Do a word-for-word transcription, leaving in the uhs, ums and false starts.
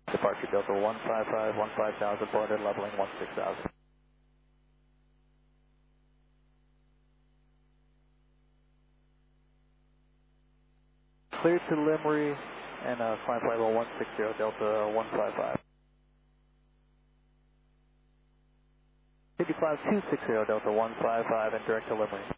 Departure Delta one five five, one five thousand, boarded, leveling one six thousand. Cleared to Limray and uh, climb flight level one six zero, Delta one five five. fifty-five two six zero, Delta one five five, and direct to Limray.